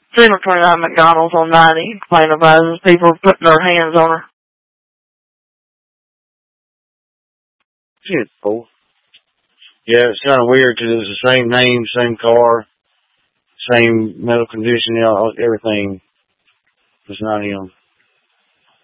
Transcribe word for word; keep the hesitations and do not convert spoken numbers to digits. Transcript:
Seen her twenty-nine McDonald's on ninety, complaining about it. People putting their hands on her. Shit, fool. Yeah, it's kind of weird because it's the same name, same car, same medical condition, you know, everything. It's not him.